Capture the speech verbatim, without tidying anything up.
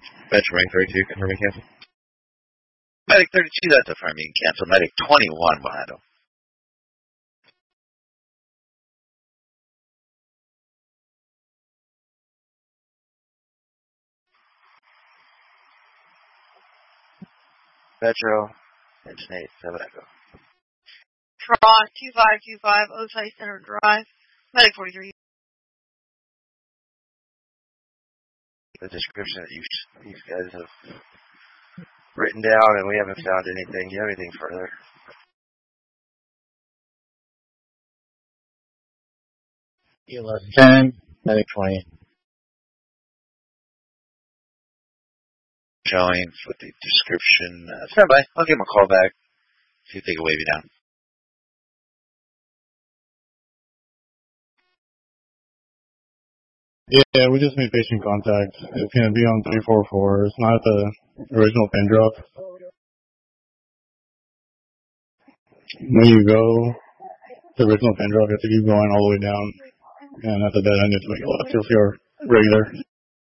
Benchmark thirty-two, confirming cancel. Medic thirty-two, that's affirming cancel. Medic twenty-one behind him. Petro, engine eight, seven Echo. Tron, two five two five, Osai Center Drive, Medic forty-three. The description that you, you guys have written down, and we haven't found anything. Do you have anything further? eleven ten, Medic twenty. Showing with the description. Uh, stand by. I'll give him a call back. See if they can wave you down. Yeah, we just made patient contact. It's going to be on three four four. It's not the original pin drop. When you go, the original pin drop, you have to keep going all the way down. And at the dead end, you have to make a left if you're regular.